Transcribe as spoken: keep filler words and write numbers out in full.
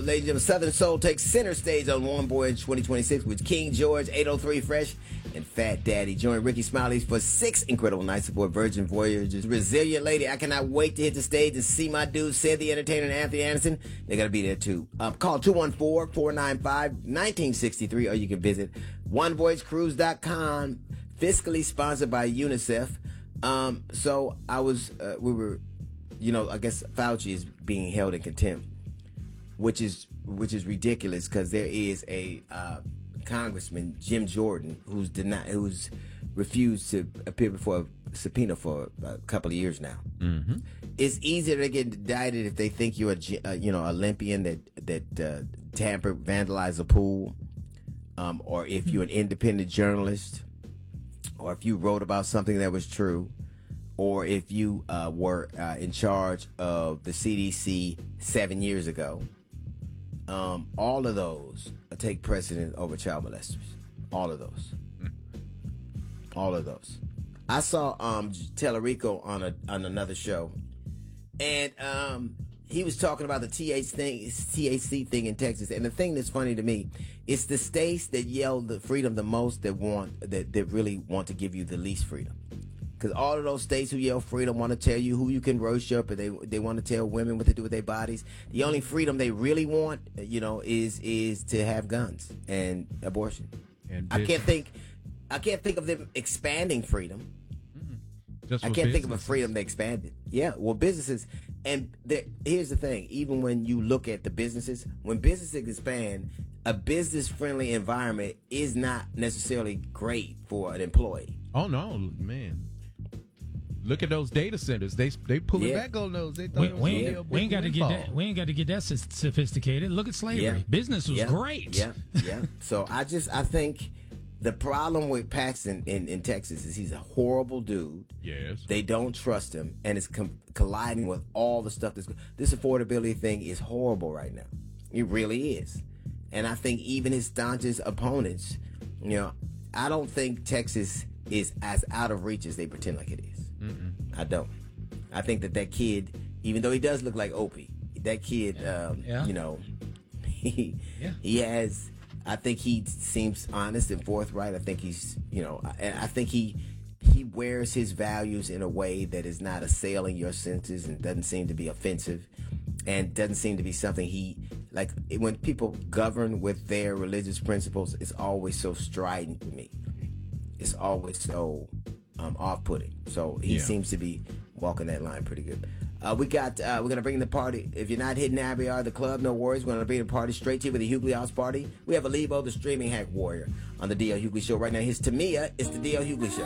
ladies and gentlemen, Southern Soul takes center stage on Warm Voyage twenty twenty-six with King George, eight oh three Fresh, and Fat Daddy. Join Ricky Smiley for six incredible nights aboard Virgin Voyage's Resilient Lady. I cannot wait to hit the stage and see my dude, Sid the Entertainer, and Anthony Anderson. They're going to be there too. Um, call two one four, four nine five, one nine six three or you can visit one voyage cruise dot com, fiscally sponsored by UNICEF. Um, so I was, uh, we were, you know, I guess Fauci is being held in contempt, which is which is ridiculous because there is a uh, Congressman, Jim Jordan, who's denied, who's refused to appear before a subpoena for a couple of years now. Mm-hmm. It's easier to get indicted if they think you're a uh, you know Olympian that that uh, tampered, vandalized a pool, um, or if you're an independent journalist, or if you wrote about something that was true, or if you uh, were uh, in charge of the C D C seven years ago. Um, all of those take precedent over child molesters. All of those. All of those. I saw um, Tellerico on a on another show, and um, he was talking about the T H thing, T H C thing in Texas. And the thing that's funny to me, it's the states that yell the freedom the most that want that, that really want to give you the least freedom. Because all of those states who yell freedom want to tell you who you can worship, and they they want to tell women what to do with their bodies. The only freedom they really want, you know, is is to have guns and abortion. And I can't think, I can't think of them expanding freedom. Just I can't think of a freedom they expanded. Yeah, well, businesses, and here's the thing: even when you look at the businesses, when businesses expand, a business-friendly environment is not necessarily great for an employee. Oh no, man! Look at those data centers. They they pulling Yeah. back on those. They We, thought we, it was ain't- gonna be a we ain't big got to get windfall. that. We ain't got to get that soph- sophisticated. Look at slavery. Yeah. Business was Yeah. great. Yeah, yeah. So I just I think the problem with Paxton in, in Texas is he's a horrible dude. Yes. They don't trust him, and it's com- colliding with all the stuff that's this affordability thing is horrible right now. It really is, and I think even his staunchest opponents, you know, I don't think Texas is as out of reach as they pretend like it is. Mm-mm. I don't. I think that that kid, even though he does look like Opie, that kid, um, Yeah. you know, he Yeah. he has. I think he seems honest and forthright. I think he's, you know, I, I think he he wears his values in a way that is not assailing your senses and doesn't seem to be offensive, and doesn't seem to be something he like. When people govern with their religious principles, it's always so strident with me. It's always so um, off-putting. So he Yeah. seems to be walking that line pretty good. Uh, we got. Uh, we're gonna bring the party. If you're not hitting Abbey or the club, no worries. We're gonna bring the party straight to you with the Hughley House Party. We have Alibo, the streaming hack warrior, on the D L Hughley Show right now. Here's Tamia. It's the D L Hughley Show.